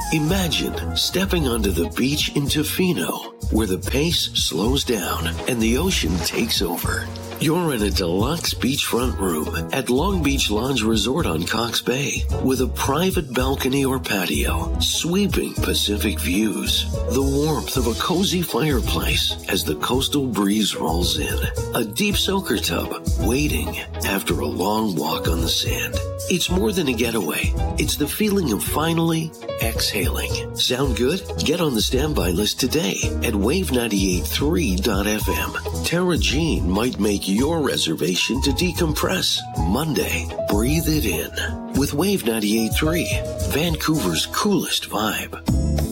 Imagine stepping onto the beach in Tofino, where the pace slows down and the ocean takes over. You're in a deluxe beachfront room at Long Beach Lodge Resort on Cox Bay with a private balcony or patio, sweeping Pacific views, the warmth of a cozy fireplace as the coastal breeze rolls in, a deep soaker tub waiting after a long walk on the sand. It's more than a getaway. It's the feeling of finally exhaling. Sound good? Get on the standby list today at wave983.fm. Tara Jean might make your reservation to decompress. Monday, breathe it in with Wave 98.3, Vancouver's coolest vibe.